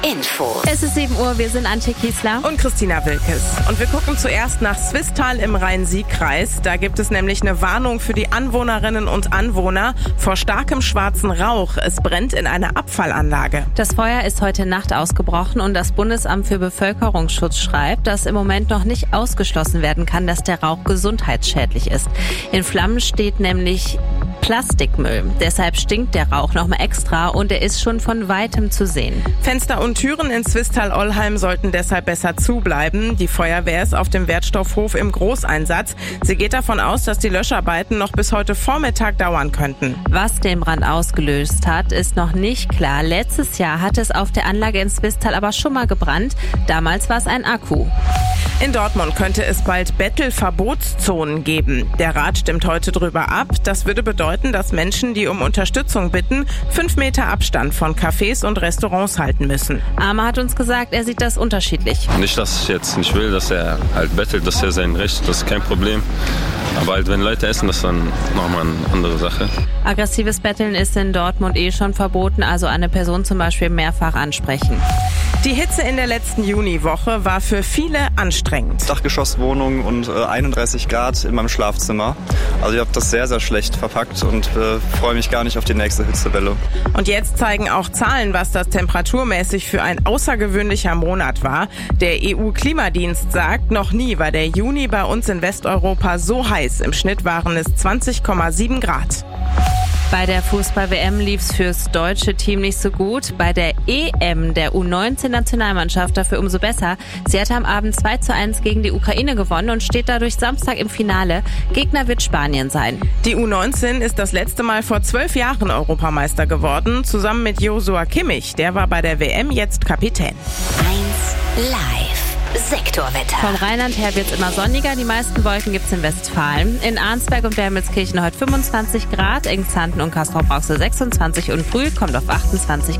Info. Es ist 7 Uhr, wir sind Antje Kiesler und Christina Wilkes. Und wir gucken zuerst nach Swisttal im Rhein-Sieg-Kreis. Da gibt es nämlich eine Warnung für die Anwohnerinnen und Anwohner vor starkem schwarzen Rauch. Es brennt in einer Abfallanlage. Das Feuer ist heute Nacht ausgebrochen und das Bundesamt für Bevölkerungsschutz schreibt, dass im Moment noch nicht ausgeschlossen werden kann, dass der Rauch gesundheitsschädlich ist. In Flammen steht nämlich Plastikmüll. Deshalb stinkt der Rauch nochmal extra und er ist schon von Weitem zu sehen. Fenster und Türen in Swisttal-Ollheim sollten deshalb besser zubleiben. Die Feuerwehr ist auf dem Wertstoffhof im Großeinsatz. Sie geht davon aus, dass die Löscharbeiten noch bis heute Vormittag dauern könnten. Was den Brand ausgelöst hat, ist noch nicht klar. Letztes Jahr hat es auf der Anlage in Swisttal aber schon mal gebrannt. Damals war es ein Akku. In Dortmund könnte es bald Bettelverbotszonen geben. Der Rat stimmt heute drüber ab. Das würde bedeuten, dass Menschen, die um Unterstützung bitten, 5 Meter Abstand von Cafés und Restaurants halten müssen. Armer hat uns gesagt, er sieht das unterschiedlich. Nicht, dass ich jetzt nicht will, dass er halt bettelt, das ist ja sein Recht, das ist kein Problem. Aber halt, wenn Leute essen, das ist dann nochmal eine andere Sache. Aggressives Betteln ist in Dortmund schon verboten, also eine Person zum Beispiel mehrfach ansprechen. Die Hitze in der letzten Juniwoche war für viele anstrengend. Dachgeschosswohnung und 31 Grad in meinem Schlafzimmer. Also ich habe das sehr, sehr schlecht verpackt und freue mich gar nicht auf die nächste Hitzewelle. Und jetzt zeigen auch Zahlen, was das temperaturmäßig für ein außergewöhnlicher Monat war. Der EU-Klimadienst sagt, noch nie war der Juni bei uns in Westeuropa so heiß. Im Schnitt waren es 20,7 Grad. Bei der Fußball-WM lief's fürs deutsche Team nicht so gut. Bei der EM der U19-Nationalmannschaft dafür umso besser. Sie hatte am Abend 2:1 gegen die Ukraine gewonnen und steht dadurch Samstag im Finale. Gegner wird Spanien sein. Die U19 ist das letzte Mal vor 12 Jahren Europameister geworden, zusammen mit Joshua Kimmich. Der war bei der WM jetzt Kapitän. 1 Live. Sektorwetter. Vom Rheinland her wird's immer sonniger. Die meisten Wolken gibt's in Westfalen. In Arnsberg und Wermelskirchen heute 25 Grad, Engsthanden und Castrop-Rauxel 26 und Brühl kommt auf 28 Grad.